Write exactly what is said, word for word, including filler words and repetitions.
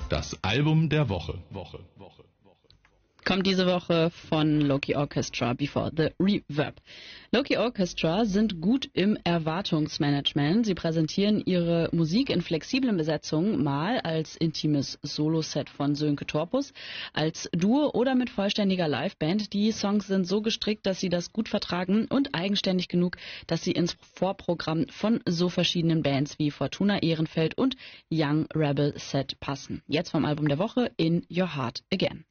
Das Album der Woche. Woche, Woche. Kommt diese Woche von Loki Orchestra, Before the Reverb. Loki Orchestra sind gut im Erwartungsmanagement. Sie präsentieren ihre Musik in flexiblen Besetzungen, mal als intimes Soloset von Sönke Torpus, als Duo oder mit vollständiger Liveband. Die Songs sind so gestrickt, dass sie das gut vertragen und eigenständig genug, dass sie ins Vorprogramm von so verschiedenen Bands wie Fortuna Ehrenfeld und Young Rebel Set passen. Jetzt vom Album der Woche, In Your Heart Again.